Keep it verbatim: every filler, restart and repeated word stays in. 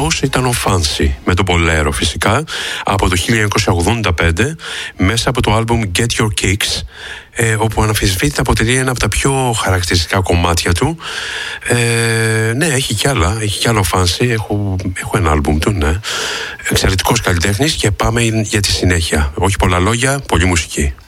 αυτός ήταν ο Fancy, με τον Bolero φυσικά, από το χίλια εννιακόσια ογδόντα πέντε, μέσα από το άλμπουμ Get Your Kicks, ε, όπου αναμφισβήτητα αποτελεί ένα από τα πιο χαρακτηριστικά κομμάτια του. Ε, ναι, έχει κι άλλα, έχει κι άλλο Fancy, έχω, έχω ένα άλμπουμ του, ναι. Εξαιρετικός καλλιτέχνης, και πάμε για τη συνέχεια. Όχι πολλά λόγια, πολλή μουσική.